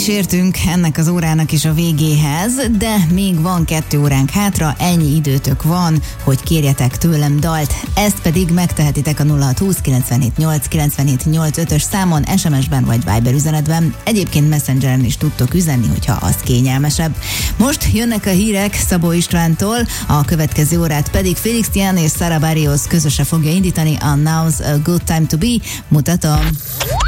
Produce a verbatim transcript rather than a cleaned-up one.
is értünk ennek az órának is a végéhez, de még van kettő óránk hátra, ennyi időtök van, hogy kérjetek tőlem dalt. Ezt pedig megtehetitek a nulla hat húsz kilencvenhét nyolc kilencvenhét nyolcvanötös számon, es em es-ben vagy Viber üzenetben. Egyébként Messengeren is tudtok üzenni, hogyha az kényelmesebb. Most jönnek a hírek Szabó Istvántól, a következő órát pedig Félix Tian és Sara Barrios közösen fogja indítani a Now's a Good Time to Be. Mutatom!